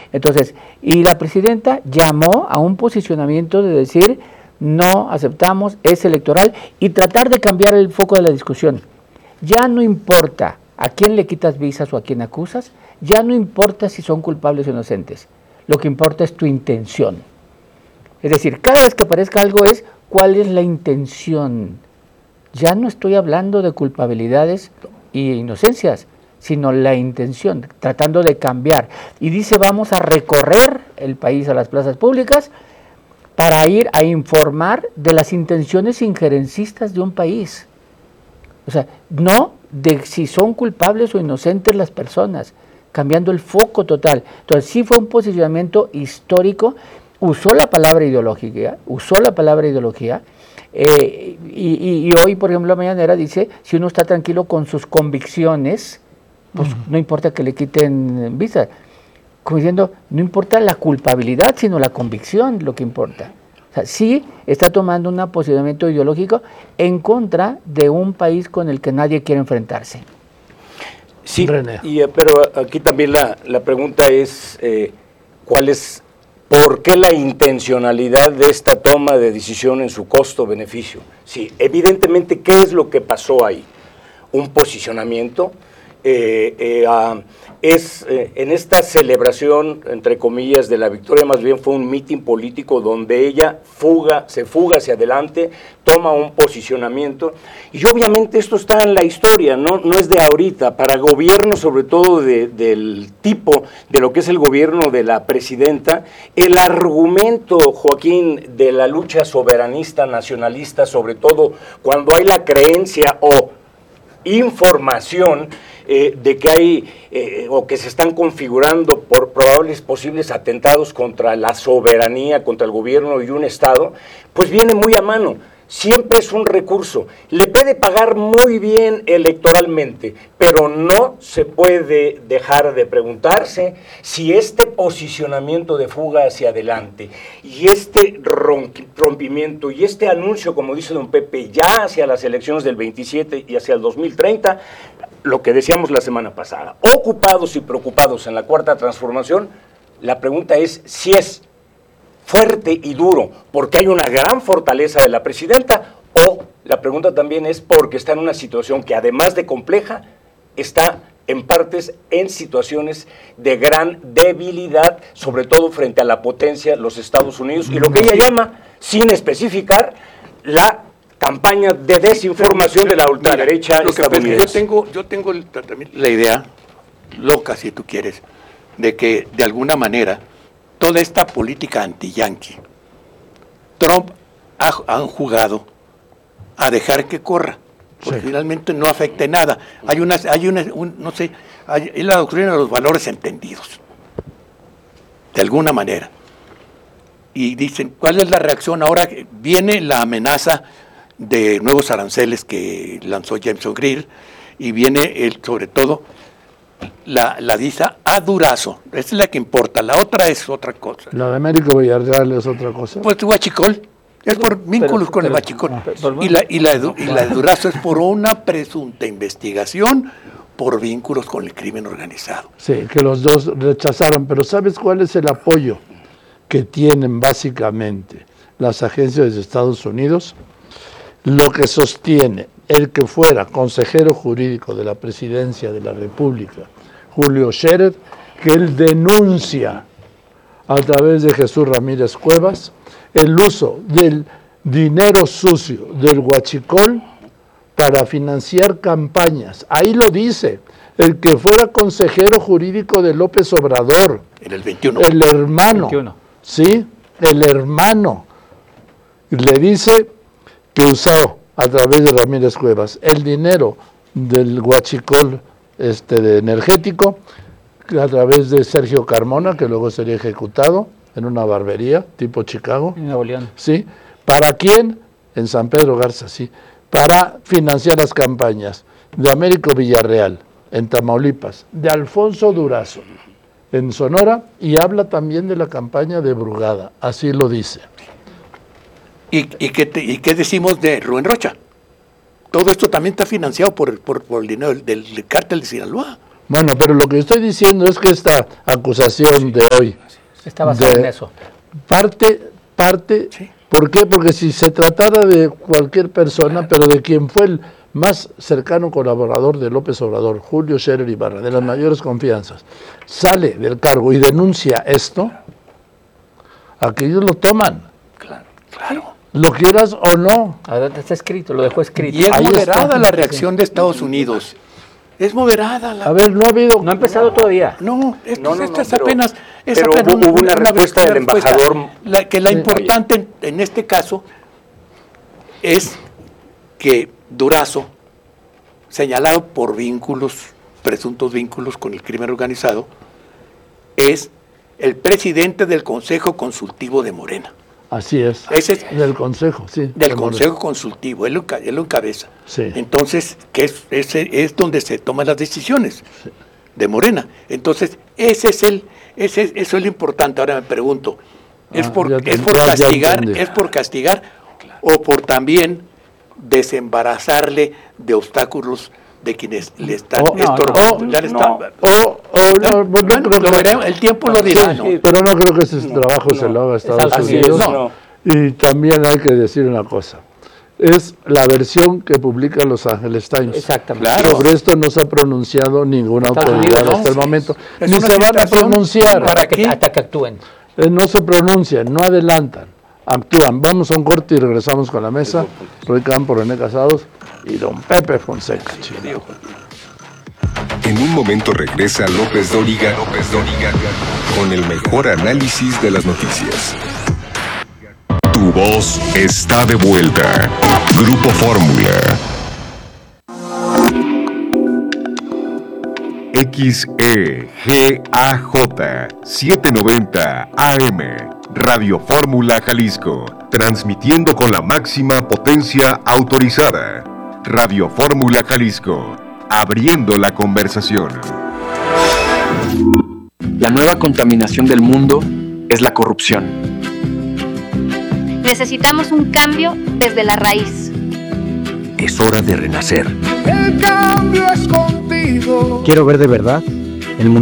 Entonces, y la presidenta llamó a un posicionamiento de decir, no aceptamos, es electoral, y tratar de cambiar el foco de la discusión. Ya no importa a quién le quitas visas o a quién acusas, ya no importa si son culpables o inocentes, lo que importa es tu intención. Es decir, cada vez que aparezca algo es cuál es la intención. Ya no estoy hablando de culpabilidades y inocencias, sino la intención, tratando de cambiar. Y dice, vamos a recorrer el país a las plazas públicas para ir a informar de las intenciones injerencistas de un país. O sea, no de si son culpables o inocentes las personas, cambiando el foco total. Entonces sí fue un posicionamiento histórico, usó la palabra ideología, y hoy, por ejemplo, la mañanera dice, si uno está tranquilo con sus convicciones, pues no importa que le quiten visa. Como diciendo, no importa la culpabilidad, sino la convicción, lo que importa. O sea, sí está tomando un posicionamiento ideológico en contra de un país con el que nadie quiere enfrentarse. Sí, pero aquí también la pregunta es, ¿por qué la intencionalidad de esta toma de decisión en su costo-beneficio? Sí, evidentemente, ¿qué es lo que pasó ahí? Un posicionamiento. En esta celebración, entre comillas, de la victoria, más bien fue un mitin político donde ella se fuga hacia adelante, toma un posicionamiento, y obviamente esto está en la historia, no es de ahorita, para gobiernos, sobre todo del tipo de lo que es el gobierno de la presidenta, el argumento, Joaquín, de la lucha soberanista, nacionalista, sobre todo cuando hay la creencia o información de que hay o que se están configurando por probables posibles atentados contra la soberanía, contra el gobierno y un Estado, pues viene muy a mano. Siempre es un recurso. Le puede pagar muy bien electoralmente, pero no se puede dejar de preguntarse si este posicionamiento de fuga hacia adelante y este rompimiento y este anuncio, como dice don Pepe, ya hacia las elecciones del 27 y hacia el 2030, lo que decíamos la semana pasada, ocupados y preocupados en la Cuarta Transformación, la pregunta es si es fuerte y duro porque hay una gran fortaleza de la presidenta, o la pregunta también es porque está en una situación que, además de compleja, está en partes en situaciones de gran debilidad, sobre todo frente a la potencia, los Estados Unidos, y lo que ella llama, sin especificar, la campaña de desinformación de la ultraderecha estadounidense. Yo tengo la idea, loca si tú quieres, de que de alguna manera toda esta política anti-yanqui, Trump han jugado a dejar que corra, porque finalmente no afecte nada. Hay la doctrina de los valores entendidos, de alguna manera. Y dicen, ¿cuál es la reacción? Ahora viene la amenaza de nuevos aranceles que lanzó Jameson Greer, y viene sobre todo la visa a Durazo. Esa es la que importa, la otra es otra cosa. La de Américo Villarreal es otra cosa. Pues Huachicol, es por vínculos con el Huachicol. Y la de Durazo es por una presunta investigación por vínculos con el crimen organizado. Sí, que los dos rechazaron, pero ¿sabes cuál es el apoyo que tienen básicamente las agencias de Estados Unidos? Lo que sostiene el que fuera consejero jurídico de la Presidencia de la República, Julio Scherer, que él denuncia a través de Jesús Ramírez Cuevas el uso del dinero sucio del huachicol para financiar campañas. Ahí lo dice, el que fuera consejero jurídico de López Obrador. En el 21. El hermano. 21. Sí, el hermano. Le dice que usó a través de Ramírez Cuevas el dinero del huachicol de energético a través de Sergio Carmona, que luego sería ejecutado en una barbería tipo Chicago. En Nuevo León. Sí. ¿Para quién? En San Pedro Garza, sí. Para financiar las campañas de Américo Villarreal en Tamaulipas, de Alfonso Durazo en Sonora, y habla también de la campaña de Brugada, así lo dice. ¿Y qué decimos de Rubén Rocha? Todo esto también está financiado por el dinero del cártel de Sinaloa. Bueno, pero lo que estoy diciendo es que esta acusación de hoy Está basado en eso. parte, Sí. ¿por qué? Porque si se tratara de cualquier persona, pero de quien fue el más cercano colaborador de López Obrador, Julio Scherer Ibarra, de las mayores confianzas, sale del cargo y denuncia esto, aquellos lo toman, Claro. lo quieras o no. Ahora está escrito, lo dejó escrito. Y es Ahí moderada está. la reacción de Estados Unidos. Es moderada la... A ver, no ha habido... No ha empezado todavía. No, esto es pero- apenas... Es pero apenas hubo una respuesta del respuesta. embajador. La importante en este caso es que Durazo, señalado por presuntos vínculos con el crimen organizado, es el presidente del Consejo Consultivo de Morena. Así es. Ese es Del Consejo, sí. del de Morena. Consejo Consultivo, él lo encabeza. Sí. Entonces, que es donde se toman las decisiones de Morena. Entonces, eso es lo importante. Ahora me pregunto, ¿es Ah, por ya castigar, entendí. es por castigar o por también desembarazarle de obstáculos de quienes le están Oh, no, estorbando? no, Ya le están- No Bueno, creo lo que- veremos, el tiempo lo dirá, ¿no? sí. Pero no creo que ese trabajo se lo haga a Estados Así Unidos. es, no. Y también hay que decir una cosa. Es la versión que publica Los Angeles Times. Exactamente. Claro. Sobre esto no se ha pronunciado ninguna Estados autoridad Unidos, hasta el no. momento. Es Ni una se van a filtración pronunciar. para qué? Hasta que actúen. No se pronuncian, no adelantan, actúan. Vamos a un corte y regresamos con la mesa. Roy Campo, René Casados y don Pepe Fonseca. Chido. En un momento regresa López Dóriga, con el mejor análisis de las noticias. Tu voz está de vuelta. Grupo Fórmula. XEGAJ 790 AM. Radio Fórmula Jalisco. Transmitiendo con la máxima potencia autorizada. Radio Fórmula Jalisco. Abriendo la conversación. La nueva contaminación del mundo es la corrupción. Necesitamos un cambio desde la raíz. Es hora de renacer. El cambio es contigo. Quiero ver de verdad